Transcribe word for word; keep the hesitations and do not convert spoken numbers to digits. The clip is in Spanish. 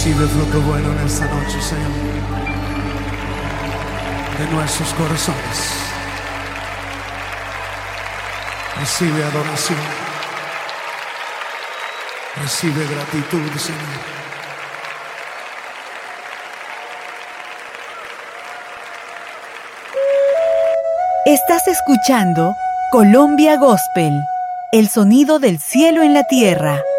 Recibe fruto bueno en esta noche, Señor, de nuestros corazones. Recibe adoración. Recibe gratitud, Señor. Estás escuchando Colombia Gospel, el sonido del cielo en la tierra.